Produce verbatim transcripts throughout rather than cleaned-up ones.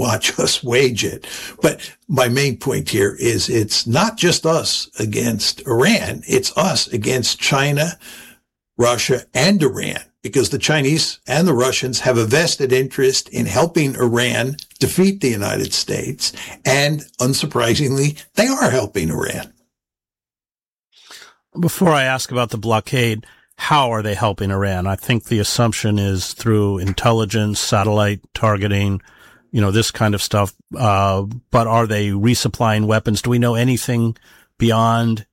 watch us wage it. But my main point here is it's not just us against Iran. It's us against China, Russia, and Iran, because the Chinese and the Russians have a vested interest in helping Iran defeat the United States. And unsurprisingly, they are helping Iran. Before I ask about the blockade, how are they helping Iran? I think the assumption is through intelligence, satellite targeting, you know, this kind of stuff. Uh, but are they resupplying weapons? Do we know anything beyond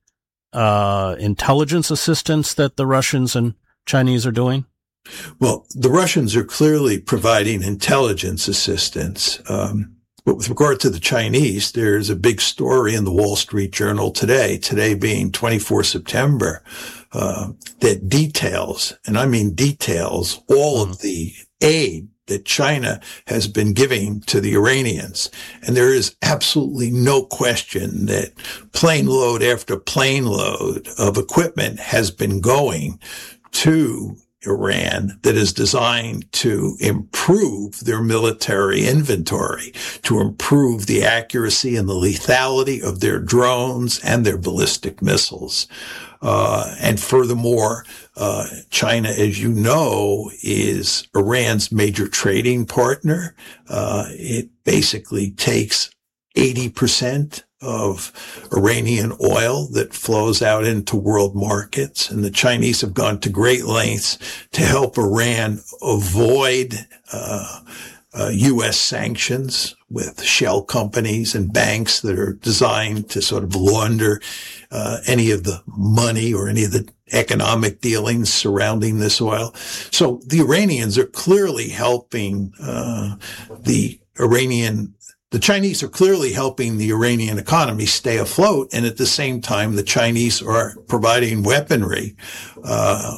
uh intelligence assistance that the Russians and Chinese are doing? Well, the Russians are clearly providing intelligence assistance. Um, but with regard to the Chinese, there's a big story in the Wall Street Journal today, today being twenty-fourth of September, uh, that details, and I mean details, all of the aid that China has been giving to the Iranians. And there is absolutely no question that plane load after plane load of equipment has been going to Iran that is designed to improve their military inventory, to improve the accuracy and the lethality of their drones and their ballistic missiles. Uh, and furthermore, uh, China, as you know, is Iran's major trading partner. Uh, it basically takes eighty percent of Iranian oil that flows out into world markets. And the Chinese have gone to great lengths to help Iran avoid, uh, uh, U S sanctions with shell companies and banks that are designed to sort of launder, uh, any of the money or any of the economic dealings surrounding this oil. So the Iranians are clearly helping, uh, the Iranian The Chinese are clearly helping the Iranian economy stay afloat, and at the same time, the Chinese are providing weaponry uh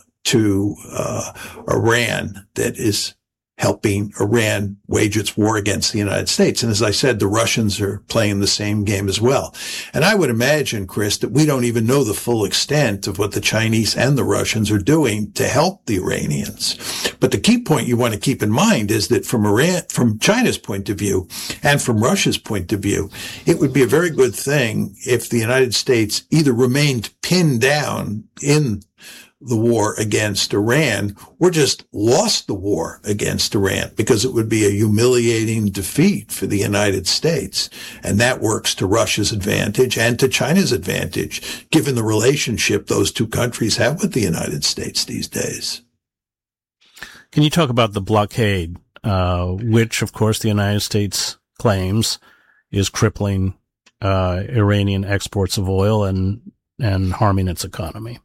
to uh Iran that is helping Iran wage its war against the United States. And as I said, the Russians are playing the same game as well. And I would imagine, Chris, that we don't even know the full extent of what the Chinese and the Russians are doing to help the Iranians. But the key point you want to keep in mind is that from Iran, from China's point of view and from Russia's point of view, it would be a very good thing if the United States either remained pinned down in the war against Iran or just lost the war against Iran, because it would be a humiliating defeat for the United States. And that works to Russia's advantage and to China's advantage, given the relationship those two countries have with the United States these days. Can you talk about the blockade, uh, which, of course, the United States claims is crippling uh, Iranian exports of oil and, and harming its economy?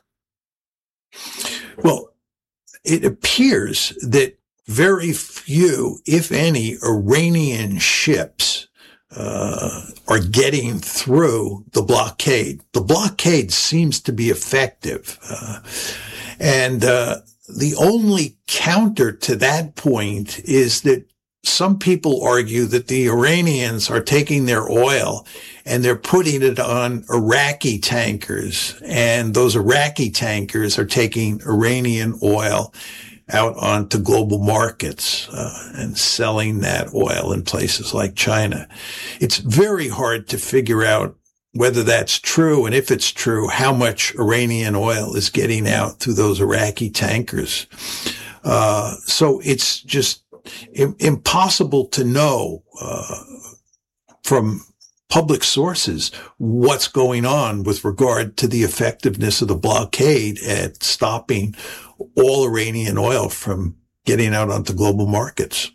Well, it appears that very few, if any, Iranian ships uh, are getting through the blockade. The blockade seems to be effective. Uh, and uh, the only counter to that point is that some people argue that the Iranians are taking their oil and they're putting it on Iraqi tankers, and those Iraqi tankers are taking Iranian oil out onto global markets uh, and selling that oil in places like China. It's very hard to figure out whether that's true, and if it's true, how much Iranian oil is getting out through those Iraqi tankers. Uh, so it's just impossible to know uh, from public sources what's going on with regard to the effectiveness of the blockade at stopping all Iranian oil from getting out onto global markets.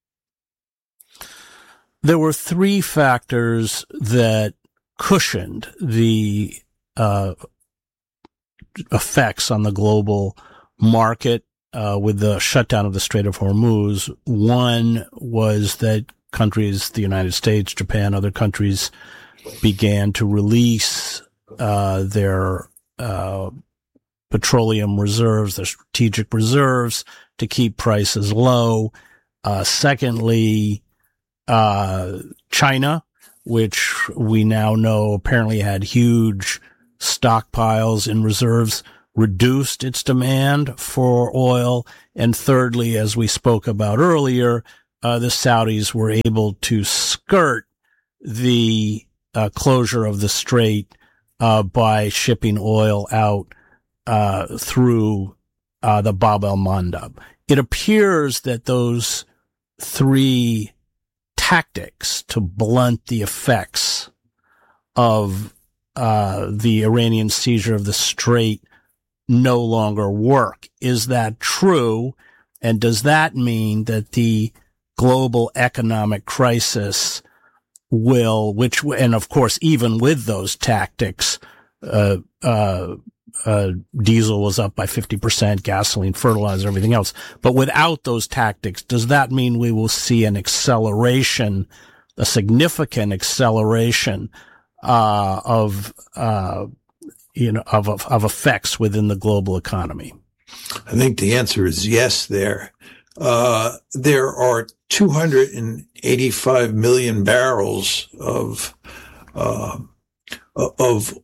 There were three factors that cushioned the uh, effects on the global market Uh, with the shutdown of the Strait of Hormuz. One was that countries, the United States, Japan, other countries, began to release uh, their uh, petroleum reserves, their strategic reserves, to keep prices low. Uh, secondly, uh, China, which we now know apparently had huge stockpiles in reserves, reduced its demand for oil. And thirdly, as we spoke about earlier, uh, the Saudis were able to skirt the uh, closure of the strait uh, by shipping oil out uh, through uh, the Bab el-Mandab. It appears that those three tactics to blunt the effects of uh, the Iranian seizure of the strait no longer work. Is that true? And does that mean that the global economic crisis will, which, and of course, even with those tactics, uh, uh, uh, diesel was up by fifty percent, gasoline, fertilizer, everything else. But without those tactics, does that mean we will see an acceleration, a significant acceleration, uh, of, uh, you know, of, of, of effects within the global economy? I think the answer is yes there. Uh, there are two hundred eighty-five million barrels of, uh, of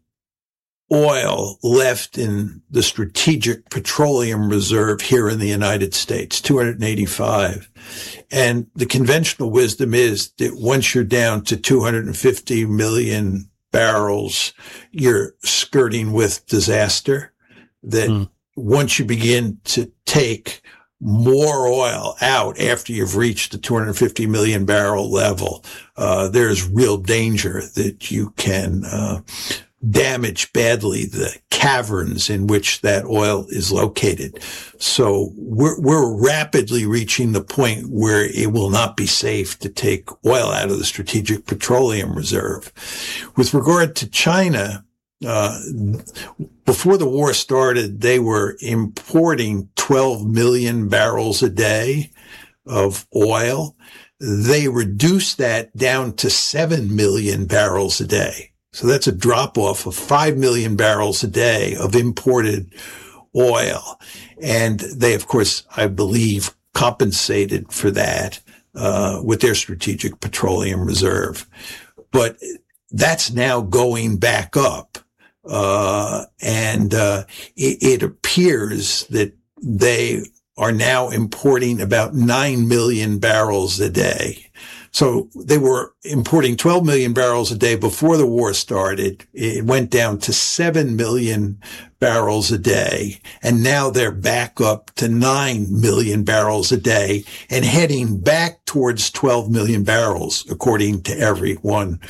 oil left in the Strategic Petroleum Reserve here in the United States, two hundred eighty-five. And the conventional wisdom is that once you're down to two hundred fifty million barrels, you're skirting with disaster. That mm. once you begin to take more oil out after you've reached the two hundred fifty million barrel level, uh, there's real danger that you can, uh, damage badly the caverns in which that oil is located. So we're, we're rapidly reaching the point where it will not be safe to take oil out of the Strategic Petroleum Reserve. With regard to China, uh, before the war started, they were importing twelve million barrels a day of oil. They reduced that down to seven million barrels a day. So that's a drop off of five million barrels a day of imported oil. And they, of course, I believe, compensated for that, uh, with their Strategic Petroleum Reserve. But that's now going back up. Uh, and, uh, it, it appears that they are now importing about nine million barrels a day. So they were importing twelve million barrels a day before the war started. It went down to seven million barrels a day. And now they're back up to nine million barrels a day and heading back towards twelve million barrels, according to everyone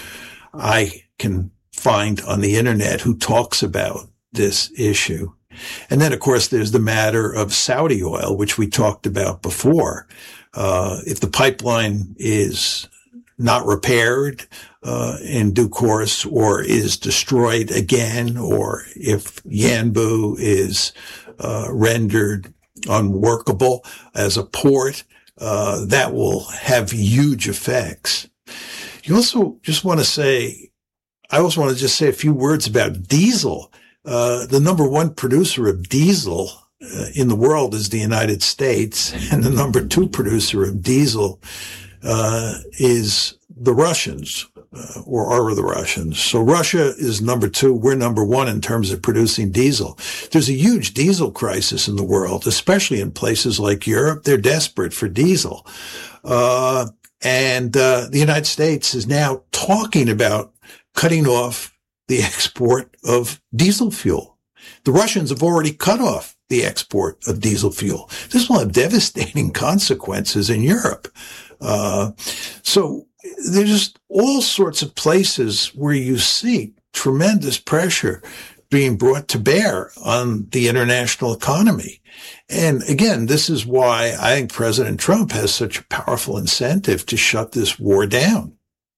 I can find on the internet who talks about this issue. And then, of course, there's the matter of Saudi oil, which we talked about before. Uh, if the pipeline is not repaired, uh, in due course or is destroyed again, or if Yanbu is, uh, rendered unworkable as a port, uh, that will have huge effects. You also just want to say, I also want to just say a few words about diesel. Uh, the number one producer of diesel uh, in the world is the United States, and the number two producer of diesel uh, is the Russians, uh, or are the Russians. So Russia is number two. We're number one in terms of producing diesel. There's a huge diesel crisis in the world, especially in places like Europe. They're desperate for diesel. Uh, and uh, the United States is now talking about cutting off the export of diesel fuel. The Russians have already cut off the export of diesel fuel. This will have devastating consequences in Europe. Uh, so there's just all sorts of places where you see tremendous pressure being brought to bear on the international economy. And again, this is why I think President Trump has such a powerful incentive to shut this war down.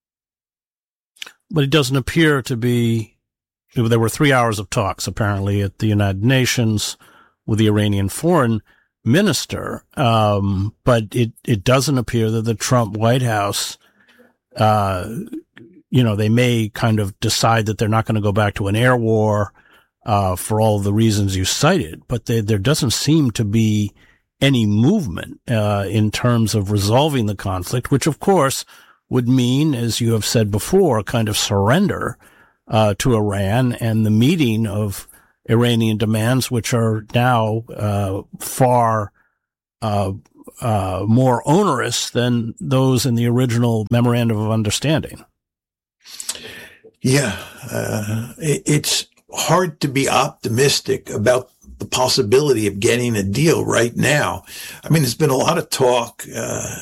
But it doesn't appear to be, there were three hours of talks apparently at the United Nations with the Iranian foreign minister. Um, but it, it doesn't appear that the Trump White House, uh, you know, they may kind of decide that they're not going to go back to an air war, uh, for all the reasons you cited, but they, there doesn't seem to be any movement, uh, in terms of resolving the conflict, which of course would mean, as you have said before, a kind of surrender uh, to Iran and the meeting of Iranian demands, which are now uh, far uh, uh, more onerous than those in the original Memorandum of Understanding. Yeah, uh, it, it's hard to be optimistic about the possibility of getting a deal right now. I mean, there's been a lot of talk uh,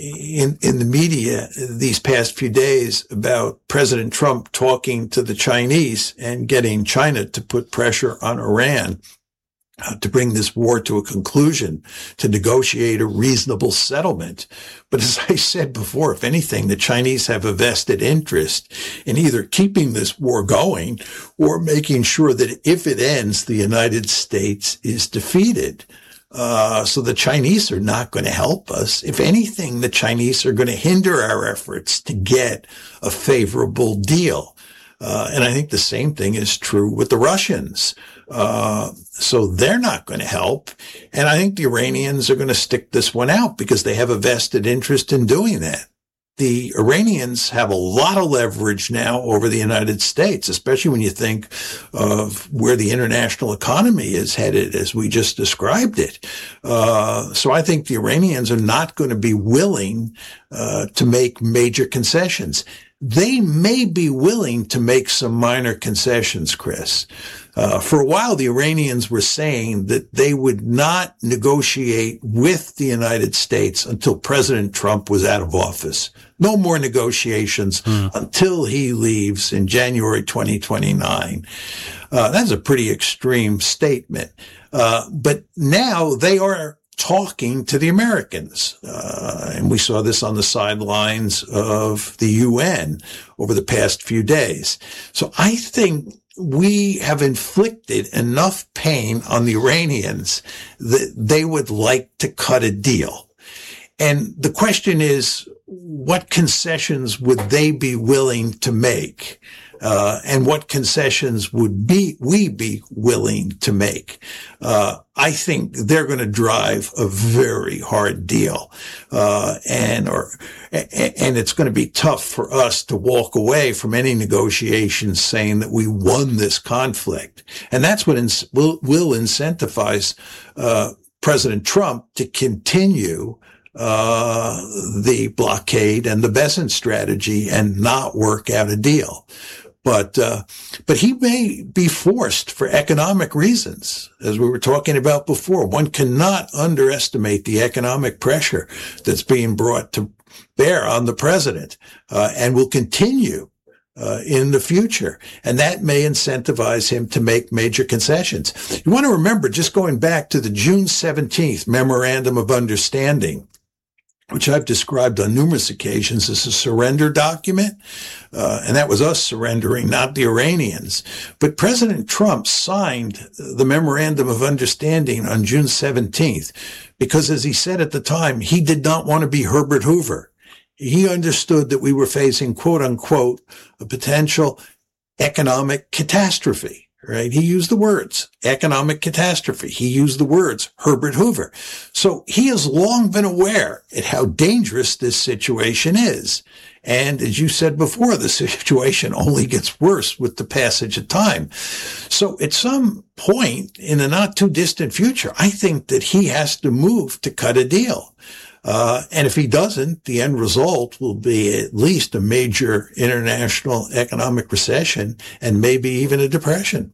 in in the media these past few days about President Trump talking to the Chinese and getting China to put pressure on Iran Uh, to bring this war to a conclusion, to negotiate a reasonable settlement. But as I said before, if anything, the Chinese have a vested interest in either keeping this war going or making sure that if it ends, the United States is defeated. Uh, so the Chinese are not going to help us. If anything, the Chinese are going to hinder our efforts to get a favorable deal. Uh, and I think the same thing is true with the Russians. Uh, so they're not going to help. And I think the Iranians are going to stick this one out because they have a vested interest in doing that. The Iranians have a lot of leverage now over the United States, especially when you think of where the international economy is headed, as we just described it. Uh, so I think the Iranians are not going to be willing uh, to make major concessions. They may be willing to make some minor concessions, Chris. Uh, for a while, the Iranians were saying that they would not negotiate with the United States until President Trump was out of office. No more negotiations mm. until he leaves in January twenty twenty-nine. Uh, that's a pretty extreme statement. Uh, but now they are talking to the Americans. Uh, and we saw this on the sidelines of the U N over the past few days. So I think we have inflicted enough pain on the Iranians that they would like to cut a deal. And the question is, what concessions would they be willing to make? Uh, and what concessions would be, we be willing to make? Uh, I think they're going to drive a very hard deal. Uh, and, or, and it's going to be tough for us to walk away from any negotiations saying that we won this conflict. And that's what ins- will, will incentivize, uh, President Trump to continue uh, the blockade and the Besant strategy and not work out a deal. But, uh, but he may be forced for economic reasons, as we were talking about before. One cannot underestimate the economic pressure that's being brought to bear on the president, uh, and will continue, uh, in the future. And that may incentivize him to make major concessions. You want to remember, just going back to the June seventeenth Memorandum of Understanding, which I've described on numerous occasions as a surrender document. Uh, and that was us surrendering, not the Iranians. But President Trump signed the Memorandum of Understanding on June seventeenth because, as he said at the time, he did not want to be Herbert Hoover. He understood that we were facing, quote unquote, a potential economic catastrophe. Right? He used the words economic catastrophe. He used the words Herbert Hoover. So he has long been aware at how dangerous this situation is. And as you said before, the situation only gets worse with the passage of time. So at some point in the not too distant future, I think that he has to move to cut a deal. Uh, and if he doesn't, the end result will be at least a major international economic recession and maybe even a depression.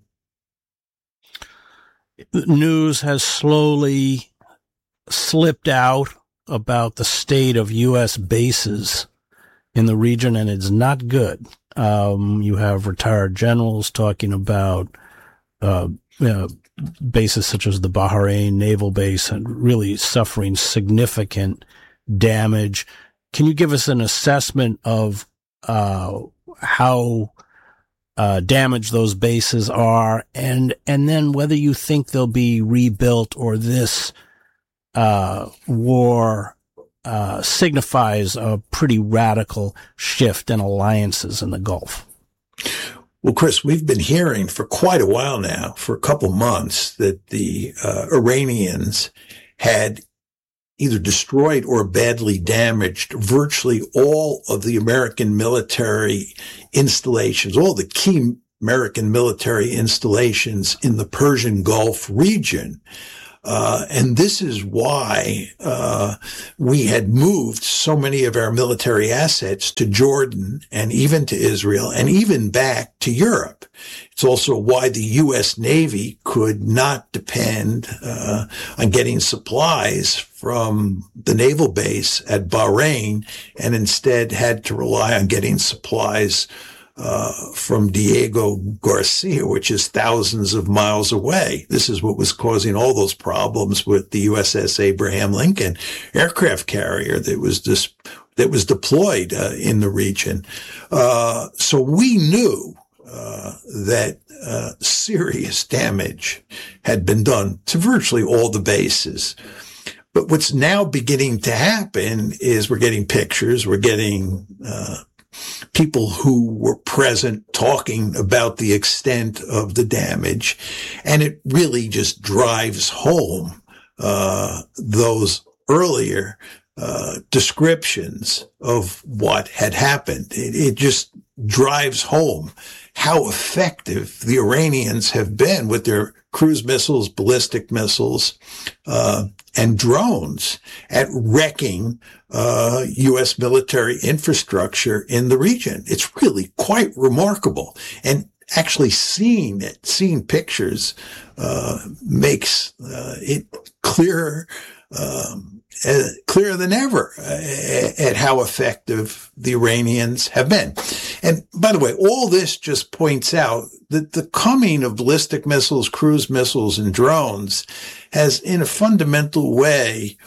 News has slowly slipped out about the state of U S bases in the region, and it's not good. Um, you have retired generals talking about, uh, you know, bases such as the Bahrain Naval Base and really suffering significant damage. Can you give us an assessment of uh, how uh, damaged those bases are, and and then whether you think they'll be rebuilt or this uh, war uh, signifies a pretty radical shift in alliances in the Gulf? Well, Chris, we've been hearing for quite a while now, for a couple months, that the uh, Iranians had either destroyed or badly damaged virtually all of the American military installations, all the key American military installations in the Persian Gulf region. Uh, and this is why uh, we had moved so many of our military assets to Jordan and even to Israel and even back to Europe. It's also why the U S Navy could not depend uh, on getting supplies from the naval base at Bahrain and instead had to rely on getting supplies Uh, from Diego Garcia, which is thousands of miles away. This is what was causing all those problems with the U S S Abraham Lincoln aircraft carrier that was dis- that was deployed uh, in the region. Uh, so we knew uh, that uh, serious damage had been done to virtually all the bases. But what's now beginning to happen is we're getting pictures, we're getting uh, people who were present talking about the extent of the damage, and it really just drives home uh, those earlier uh, descriptions of what had happened. It, it just drives home how effective the Iranians have been with their cruise missiles, ballistic missiles, uh, and drones at wrecking uh, U S military infrastructure in the region. It's really quite remarkable. And actually seeing it, seeing pictures, uh, makes uh, it clearer, um, uh, clearer than ever uh, at how effective the Iranians have been. And by the way, all this just points out that the coming of ballistic missiles, cruise missiles, and drones has, in a fundamental way,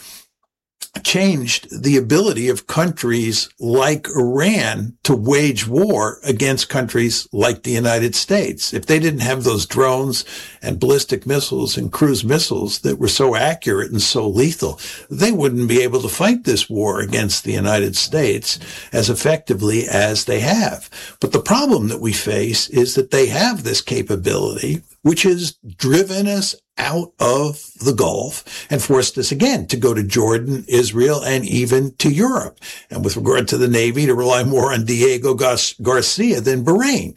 changed the ability of countries like Iran to wage war against countries like the United States. If they didn't have those drones and ballistic missiles and cruise missiles that were so accurate and so lethal, they wouldn't be able to fight this war against the United States as effectively as they have. But the problem that we face is that they have this capability, which has driven us out of the Gulf and forced us again to go to Jordan, Israel, and even to Europe. And with regard to the Navy, to rely more on Diego Garcia than Bahrain.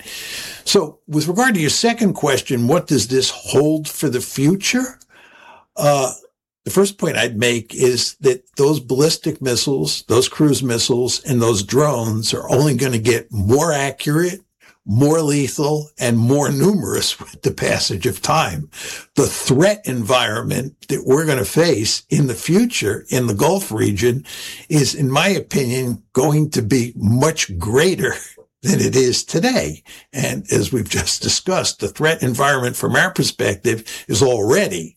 So with regard to your second question, what does this hold for the future? Uh, the first point I'd make is that those ballistic missiles, those cruise missiles, and those drones are only going to get more accurate, more lethal, and more numerous with the passage of time. The threat environment that we're going to face in the future in the Gulf region is, in my opinion, going to be much greater than it is today. And as we've just discussed, the threat environment from our perspective is already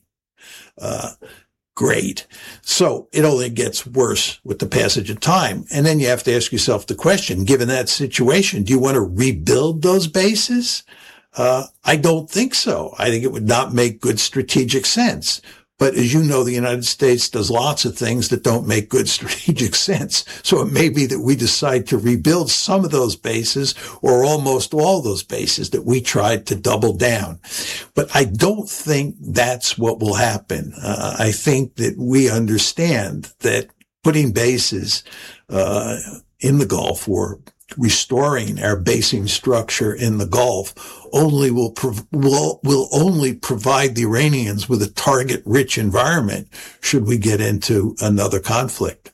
uh great. So it only gets worse with the passage of time. And then you have to ask yourself the question, given that situation, do you want to rebuild those bases? Uh, I don't think so. I think it would not make good strategic sense. But as you know, the United States does lots of things that don't make good strategic sense. So it may be that we decide to rebuild some of those bases or almost all those bases that we tried to double down. But I don't think that's what will happen. Uh, I think that we understand that putting bases uh, in the Gulf or restoring our basing structure in the Gulf only will, prov- will, will only provide the Iranians with a target-rich environment should we get into another conflict.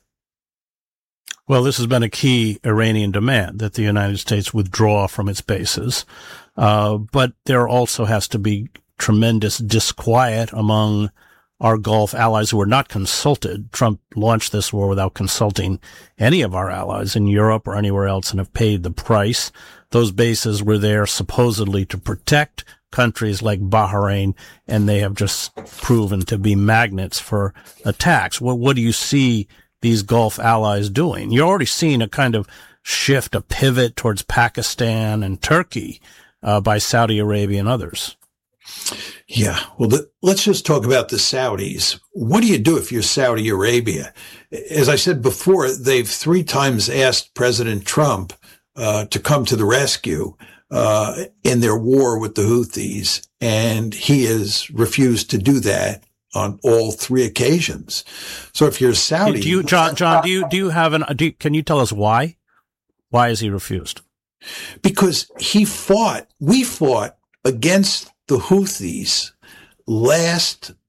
Well, this has been a key Iranian demand, that the United States withdraw from its bases. Uh, but there also has to be tremendous disquiet among our Gulf allies who were not consulted. Trump launched this war without consulting any of our allies in Europe or anywhere else and have paid the price. Those bases were there supposedly to protect countries like Bahrain, and they have just proven to be magnets for attacks. What, what do you see these Gulf allies doing? You're already seeing a kind of shift, a pivot towards Pakistan and Turkey uh, by Saudi Arabia and others. Yeah. Well, the, let's just talk about the Saudis. What do you do if you're Saudi Arabia? As I said before, they've three times asked President Trump uh, to come to the rescue uh, in their war with the Houthis, and he has refused to do that on all three occasions. So if you're Saudi, do you, John, John, do you do you have an? Do you, can you tell us why? Why has he refused? Because he fought. We fought against the Houthis last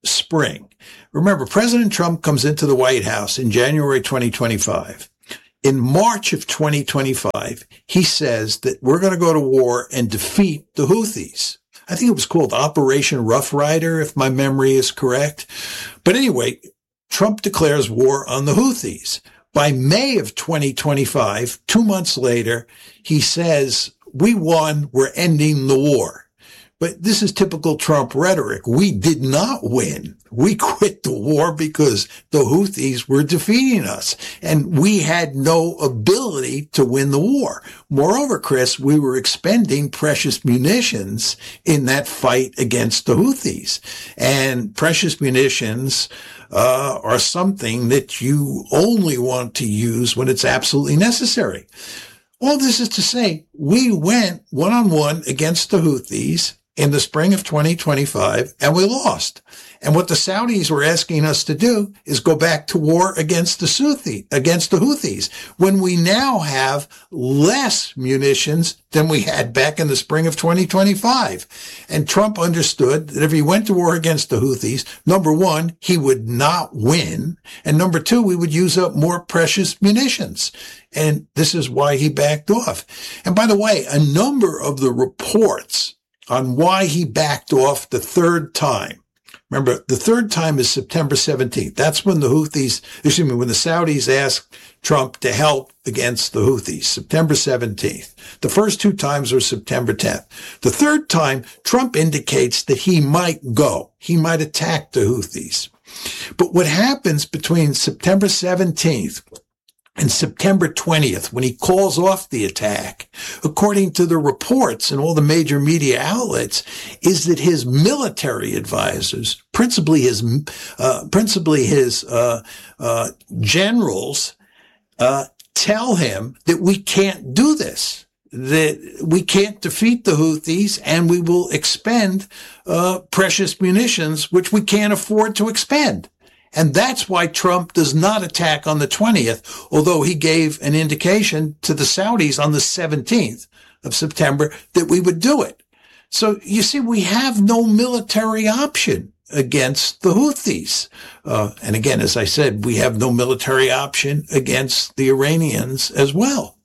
spring. Remember, President Trump comes into the White House in January twenty twenty-five. In March of twenty twenty-five, he says that we're going to go to war and defeat the Houthis. I think it was called Operation Rough Rider, if my memory is correct. But anyway, Trump declares war on the Houthis. By May of twenty twenty-five, two months later, he says, we won, we're ending the war. But this is typical Trump rhetoric. We did not win. We quit the war because the Houthis were defeating us, and we had no ability to win the war. Moreover, Chris, we were expending precious munitions in that fight against the Houthis. And precious munitions uh, are something that you only want to use when it's absolutely necessary. All this is to say, we went one-on-one against the Houthis in the spring of twenty twenty-five, and we lost. And what the Saudis were asking us to do is go back to war against the Houthi, against the Houthis, when we now have less munitions than we had back in the spring of twenty twenty-five. And Trump understood that if he went to war against the Houthis, number one, he would not win, and number two, we would use up more precious munitions. And this is why he backed off. And by the way, a number of the reports on why he backed off the third time. Remember, the third time is September seventeenth. That's when the Houthis, excuse me, when the Saudis asked Trump to help against the Houthis, September seventeenth. The first two times were September tenth. The third time, Trump indicates that he might go. He might attack the Houthis. But what happens between September seventeenth and September twentieth, when he calls off the attack, according to the reports in all the major media outlets, is that his military advisors, principally his, uh, principally his, uh, uh, generals, uh, tell him that we can't do this, that we can't defeat the Houthis, and we will expend, uh, precious munitions, which we can't afford to expend. And that's why Trump does not attack on the twentieth, although he gave an indication to the Saudis on the seventeenth of September that we would do it. So you see, we have no military option against the Houthis. Uh, and again, as I said, we have no military option against the Iranians as well.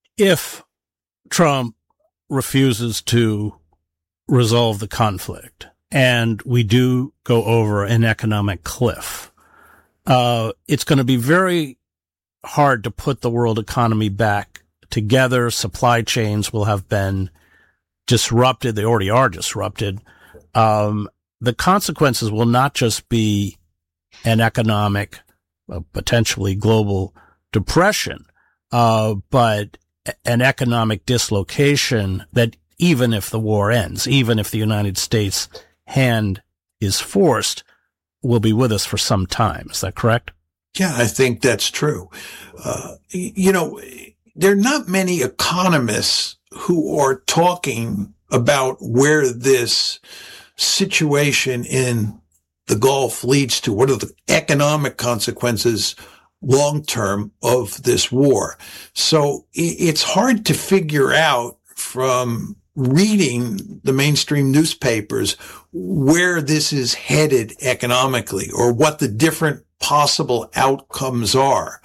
If Trump refuses to resolve the conflict and we do go over an economic cliff, Uh, it's going to be very hard to put the world economy back together. Supply chains will have been disrupted. They already are disrupted. Um, the consequences will not just be an economic, uh, potentially global depression, uh, but an economic dislocation that even if the war ends, even if the United States hand is forced, will be with us for some time. Is that correct? Yeah, I think that's true. Uh, you know, there are not many economists who are talking about where this situation in the Gulf leads to. What are the economic consequences long term of this war? So it's hard to figure out from reading the mainstream newspapers where this is headed economically or what the different possible outcomes are.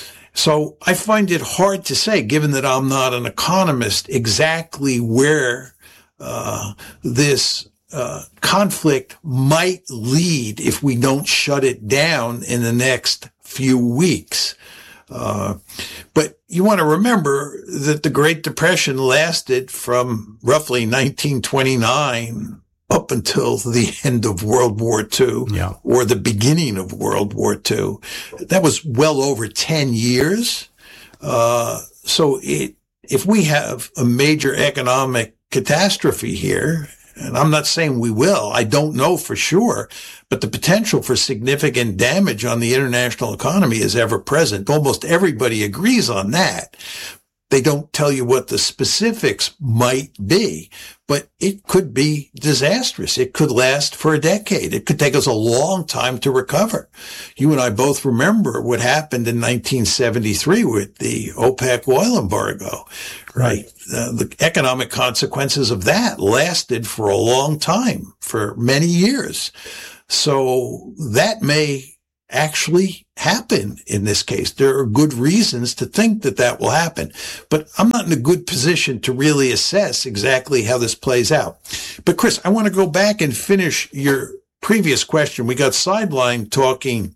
So I find it hard to say, given that I'm not an economist, exactly where uh, this uh, conflict might lead if we don't shut it down in the next few weeks. Uh, but you want to remember that the Great Depression lasted from roughly nineteen twenty-nine up until the end of World War Two, yeah. or the beginning of World War Two. That was well over ten years. Uh, so it, if we have a major economic catastrophe here, and I'm not saying we will, I don't know for sure, but the potential for significant damage on the international economy is ever present. Almost everybody agrees on that. They don't tell you what the specifics might be, but it could be disastrous. It could last for a decade. It could take us a long time to recover. You and I both remember what happened in nineteen seventy-three with the OPEC oil embargo, right? Uh, the economic consequences of that lasted for a long time, for many years. So that may actually happen in this case. There are good reasons to think that that will happen, but I'm not in a good position to really assess exactly how this plays out. But Chris, I want to go back and finish your previous question. We got sidelined talking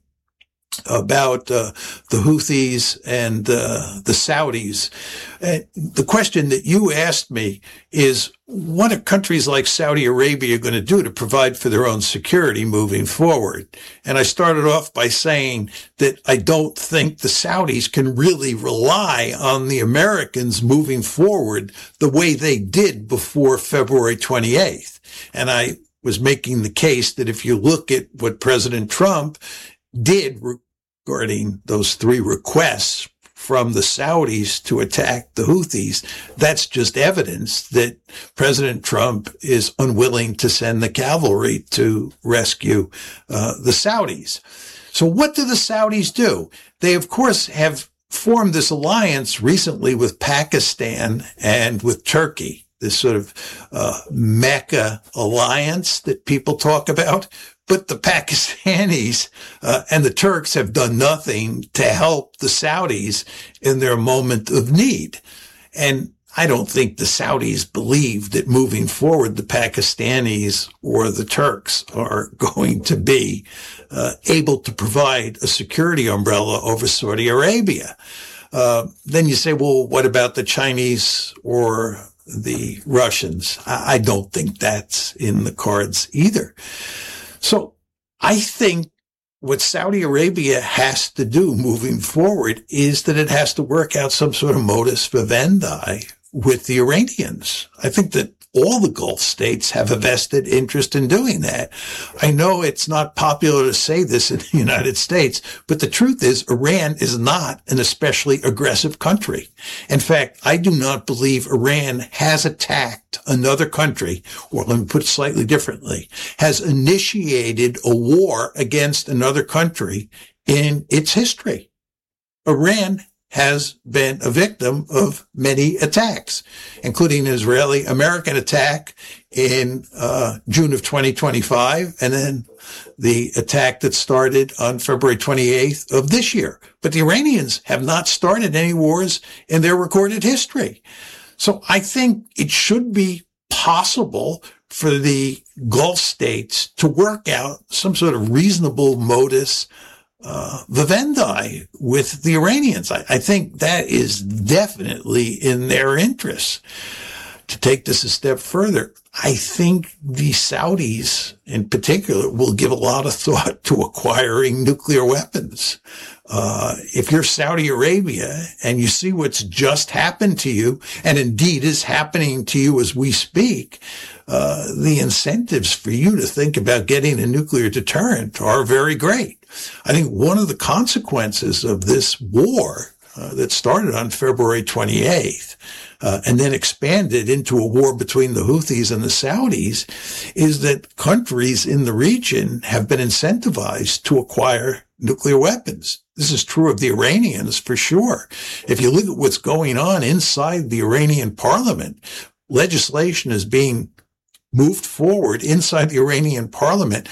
about uh, the Houthis and uh, the Saudis. And the question that you asked me is, what are countries like Saudi Arabia going to do to provide for their own security moving forward? And I started off by saying that I don't think the Saudis can really rely on the Americans moving forward the way they did before February twenty-eighth. And I was making the case that if you look at what President Trump did regarding those three requests from the Saudis to attack the Houthis, that's just evidence that President Trump is unwilling to send the cavalry to rescue uh, the Saudis. So what do the Saudis do? They, of course, have formed this alliance recently with Pakistan and with Turkey, this sort of uh, Mecca alliance that people talk about. But the Pakistanis uh, and the Turks have done nothing to help the Saudis in their moment of need. And I don't think the Saudis believe that moving forward, the Pakistanis or the Turks are going to be uh, able to provide a security umbrella over Saudi Arabia. Uh, then you say, well, what about the Chinese or the Russians? I, I don't think that's in the cards either. So I think what Saudi Arabia has to do moving forward is that it has to work out some sort of modus vivendi with the Iranians. I think that all the Gulf states have a vested interest in doing that. I know it's not popular to say this in the United States, but the truth is Iran is not an especially aggressive country. In fact, I do not believe Iran has attacked another country, or let me put it slightly differently, has initiated a war against another country in its history. Iran has been a victim of many attacks, including an Israeli-American attack in uh, June of twenty twenty-five, and then the attack that started on February twenty-eighth of this year. But the Iranians have not started any wars in their recorded history. So I think it should be possible for the Gulf states to work out some sort of reasonable modus Uh, vivendi with the Iranians. I, I think that is definitely in their interests. To take this a step further, I think the Saudis in particular will give a lot of thought to acquiring nuclear weapons. Uh, if you're Saudi Arabia and you see what's just happened to you, and indeed is happening to you as we speak, uh, the incentives for you to think about getting a nuclear deterrent are very great. I think one of the consequences of this war uh, that started on February twenty-eighth uh, and then expanded into a war between the Houthis and the Saudis is that countries in the region have been incentivized to acquire nuclear weapons. This is true of the Iranians for sure. If you look at what's going on inside the Iranian parliament, legislation is being moved forward inside the Iranian parliament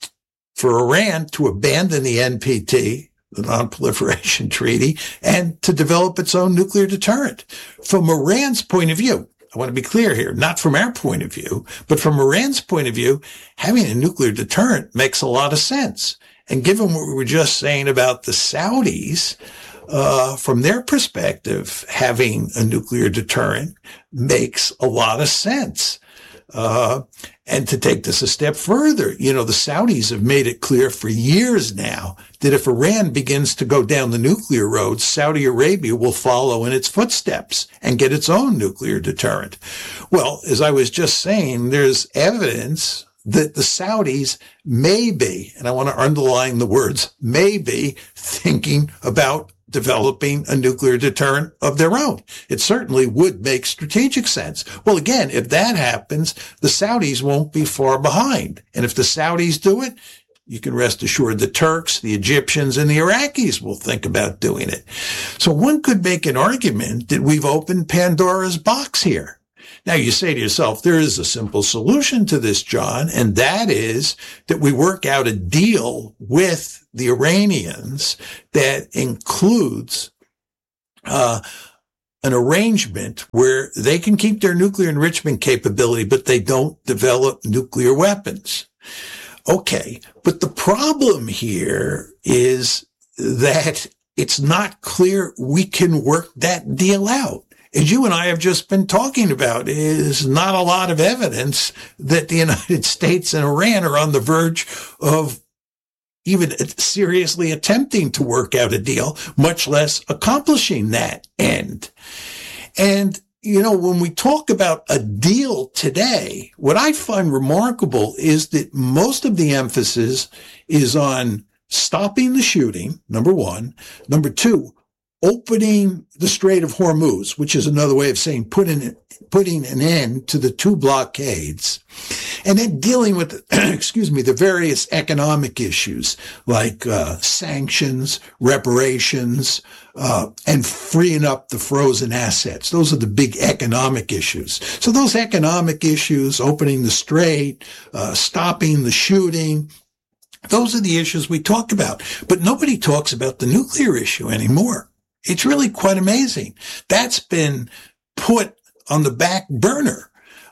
for Iran to abandon the N P T, the Non-Proliferation Treaty, and to develop its own nuclear deterrent. From Iran's point of view, I want to be clear here, not from our point of view, but from Iran's point of view, having a nuclear deterrent makes a lot of sense. And given what we were just saying about the Saudis, uh, from their perspective, having a nuclear deterrent makes a lot of sense. Uh, and to take this a step further, you know, the Saudis have made it clear for years now that if Iran begins to go down the nuclear road, Saudi Arabia will follow in its footsteps and get its own nuclear deterrent. Well, as I was just saying, there's evidence that the Saudis may be, and I want to underline the words, may be thinking about developing a nuclear deterrent of their own. It certainly would make strategic sense. Well, again, if that happens, the Saudis won't be far behind. And if the Saudis do it, you can rest assured the Turks, the Egyptians, and the Iraqis will think about doing it. So one could make an argument that we've opened Pandora's box here. Now you say to yourself, there is a simple solution to this, John, and that is that we work out a deal with the Iranians that includes uh, an arrangement where they can keep their nuclear enrichment capability, but they don't develop nuclear weapons. Okay, but the problem here is that it's not clear we can work that deal out. As you and I have just been talking about, is not a lot of evidence that the United States and Iran are on the verge of even seriously attempting to work out a deal, much less accomplishing that end. And, you know, when we talk about a deal today, what I find remarkable is that most of the emphasis is on stopping the shooting, number one. Number two, opening the Strait of Hormuz, which is another way of saying putting, putting an end to the two blockades, and then dealing with, excuse me, the various economic issues like uh, sanctions, reparations, uh, and freeing up the frozen assets. Those are the big economic issues. So those economic issues, opening the strait, uh, stopping the shooting, those are the issues we talk about. But nobody talks about the nuclear issue anymore. It's really quite amazing. That's been put on the back burner.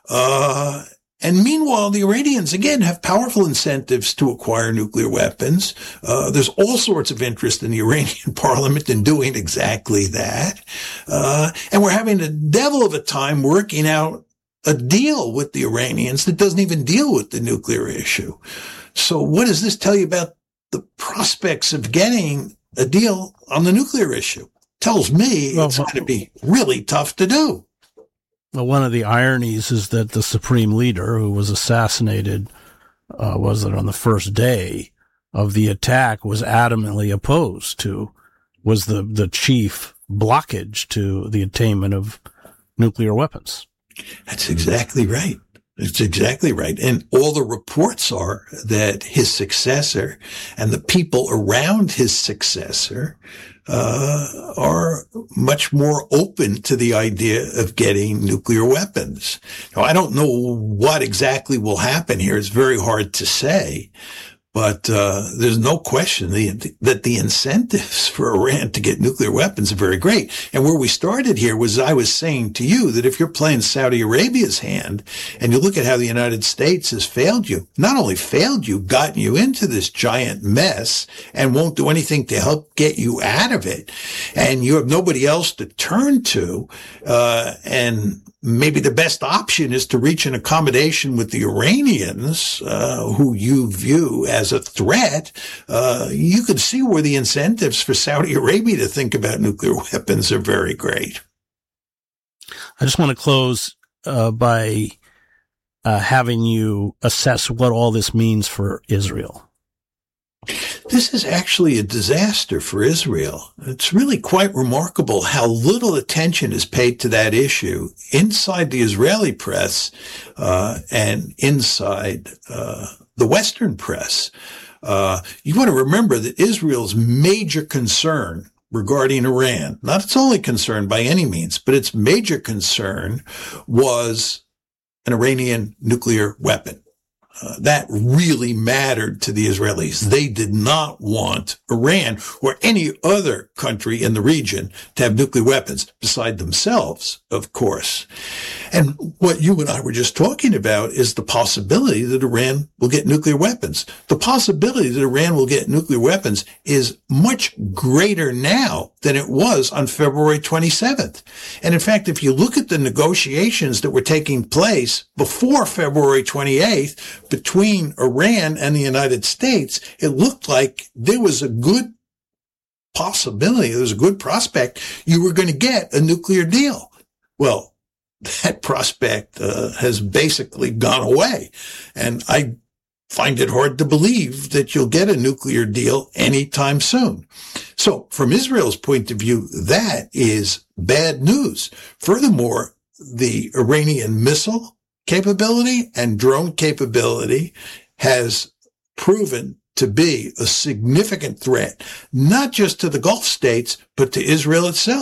Uh, and meanwhile, the Iranians, again, have powerful incentives to acquire nuclear weapons. Uh, there's all sorts of interest in the Iranian parliament in doing exactly that. Uh, and we're having a devil of a time working out a deal with the Iranians that doesn't even deal with the nuclear issue. So what does this tell you about the prospects of getting a deal on the nuclear issue? Tells me well, it's going to be really tough to do. Well, one of the ironies is that the supreme leader, who was assassinated, uh, was it on the first day of the attack, was adamantly opposed to, was the, the chief blockage to the attainment of nuclear weapons. That's exactly right. It's exactly right. And all the reports are that his successor and the people around his successor uh, are much more open to the idea of getting nuclear weapons. Now, I don't know what exactly will happen here. It's very hard to say. But uh there's no question the, that the incentives for Iran to get nuclear weapons are very great. And where we started here was I was saying to you that if you're playing Saudi Arabia's hand and you look at how the United States has failed you, not only failed you, gotten you into this giant mess and won't do anything to help get you out of it, and you have nobody else to turn to, uh and maybe the best option is to reach an accommodation with the Iranians, uh, who you view as a threat. Uh, you could see where the incentives for Saudi Arabia to think about nuclear weapons are very great. I just want to close uh, by uh, having you assess what all this means for Israel. This is actually a disaster for Israel. It's really quite remarkable how little attention is paid to that issue inside the Israeli press uh, and inside uh, the Western press. Uh, you want to remember that Israel's major concern regarding Iran, not its only concern by any means, but its major concern was an Iranian nuclear weapon. Uh, that really mattered to the Israelis. They did not want Iran or any other country in the region to have nuclear weapons beside themselves, of course. And what you and I were just talking about is the possibility that Iran will get nuclear weapons. The possibility that Iran will get nuclear weapons is much greater now than it was on February twenty-seventh. And in fact, if you look at the negotiations that were taking place before February twenty-eighth, between Iran and the United States, it looked like there was a good possibility, there was a good prospect you were going to get a nuclear deal. Well, that prospect uh, has basically gone away. And I find it hard to believe that you'll get a nuclear deal anytime soon. So from Israel's point of view, that is bad news. Furthermore, the Iranian missile capability and drone capability has proven to be a significant threat, not just to the Gulf states, but to Israel itself.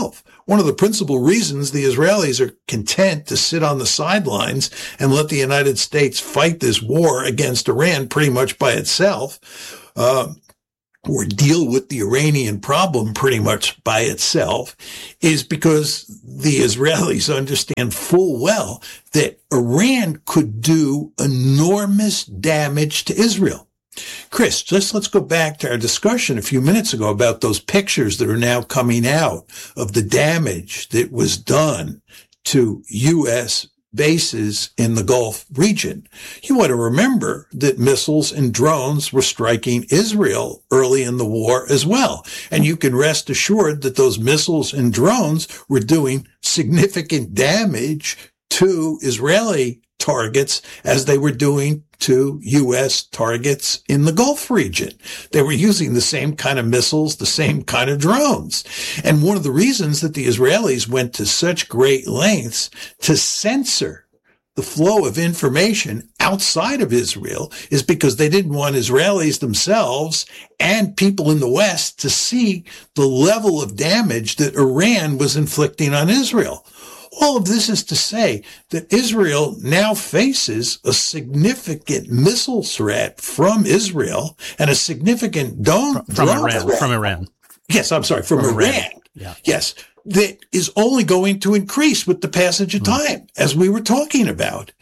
one of the principal reasons the Israelis are content to sit on the sidelines and let the United States fight this war against Iran pretty much by itself, uh, or deal with the Iranian problem pretty much by itself, is because the Israelis understand full well that Iran could do enormous damage to Israel. Chris, just let's go back to our discussion a few minutes ago about those pictures that are now coming out of the damage that was done to U S bases in the Gulf region. You want to remember that missiles and drones were striking Israel early in the war as well. And you can rest assured that those missiles and drones were doing significant damage to Israeli targets as they were doing to U S targets in the Gulf region. They were using the same kind of missiles, the same kind of drones. And one of the reasons that the Israelis went to such great lengths to censor the flow of information outside of Israel is because they didn't want Israelis themselves and people in the West to see the level of damage that Iran was inflicting on Israel. All of this is to say that Israel now faces a significant missile threat from Israel and a significant drone from, from Iran. Threat. From Iran. Yes, I'm sorry, from, from Iran. Iran. Yeah. Yes, that is only going to increase with the passage of time, mm. as we were talking about.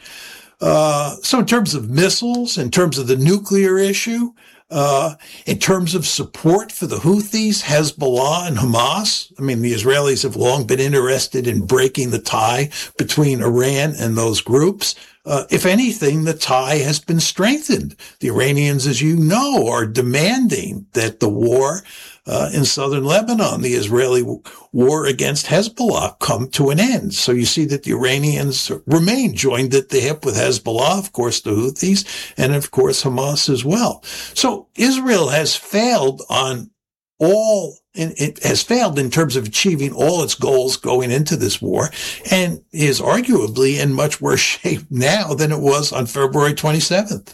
Uh, so in terms of missiles, in terms of the nuclear issue, Uh, in terms of support for the Houthis, Hezbollah, and Hamas, I mean, the Israelis have long been interested in breaking the tie between Iran and those groups. Uh, if anything, the tie has been strengthened. The Iranians, as you know, are demanding that the war uh, in southern Lebanon, the Israeli war against Hezbollah, come to an end. So you see that the Iranians remain joined at the hip with Hezbollah, of course, the Houthis, and of course, Hamas as well. So Israel has failed on all, it has failed in terms of achieving all its goals going into this war, and is arguably in much worse shape now than it was on February twenty-seventh.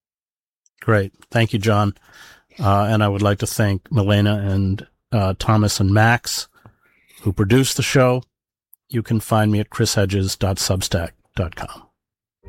Great. Thank you, John. Uh, and I would like to thank Milena and uh, Thomas and Max, who produced the show. You can find me at chris hedges dot substack dot com.